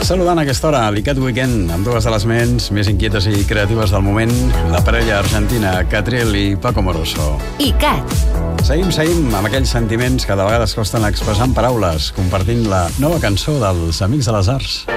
Saludant a aquesta hora l'ICAT Weekend amb dues de les ments més inquietes i creatives del moment, la parella argentina Catriel i Paco Moroso. ICAT. Seguim amb aquells sentiments que de vegades costen expressar en paraules, compartint la nova cançó dels Amics de les Arts.